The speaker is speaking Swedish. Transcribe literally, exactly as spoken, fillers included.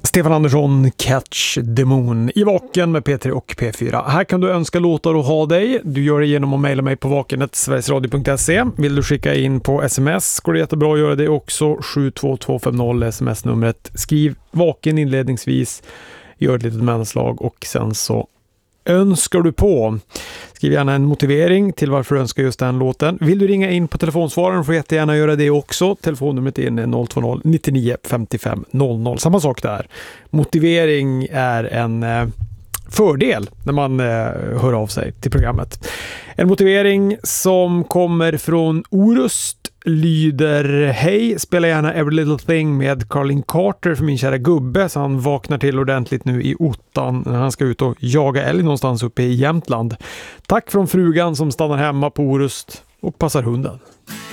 Stefan Andersson, Catch the Moon i Vaken med P tre och P fyra. Här kan du önska låtar och ha dig. Du gör det genom att mejla mig på vakenet sverigesradio punkt se. Vill du skicka in på sms går det jättebra att göra det också. sju två två fem noll sms-numret. Skriv Vaken inledningsvis, gör ett litet mellanslag och sen så önskar du på. Skriv gärna en motivering till varför du önskar just den låten. Vill du ringa in på telefonsvararen får du jättegärna göra det också. Telefonnumret är noll två noll nittionio femtiofem noll noll. Samma sak där. Motivering är en eh, fördel när man eh, hör av sig till programmet. En motivering som kommer från Orust lyder: hej, spela gärna Every Little Thing med Carlin Carter för min kära gubbe så han vaknar till ordentligt nu i ottan när han ska ut och jaga älg någonstans uppe i Jämtland. Tack från frugan som stannar hemma på Orust och passar hunden.